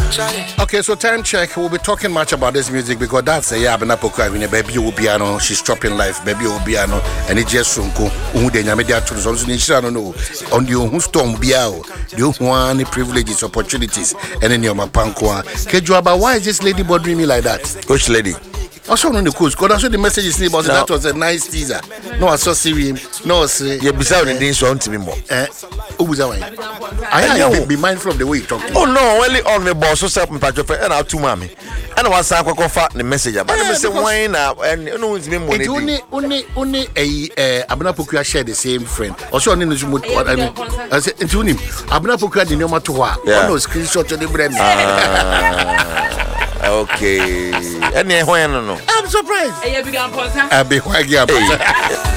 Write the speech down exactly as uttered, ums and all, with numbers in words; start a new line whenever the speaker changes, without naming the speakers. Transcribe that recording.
Okay, so time check. We'll be talking much about this music because that's a Yabana Poka in a baby Obiano. She's dropping life, baby Obiano, and it's just Sunko, Umude Yamedia to the Zonsu. I don't know. On the who storm Biao, the one privileges, opportunities, and then your Mapankwa. Kejuaba, why is this lady bothering me like that?
Which lady?
Also on the coast, because I saw the message is about that was a nice teaser. No, I saw Siri. No, say
you're beside the things on to me more.
Eh, who was that? I have be mindful of the way you talk.
Oh no, only on the boss, so self and Patrick, and our two mommy. And I was fat the message about the message wine and you know it's me money.
Only, only, only a Abuna Pokua share the same friend. Also, on the Zoom, I mean, I said, to him, Abuna Pokua the number two. I know screenshot to the brand.
Okay. Any when no.
I'm surprised.
Hey, you began
I be quite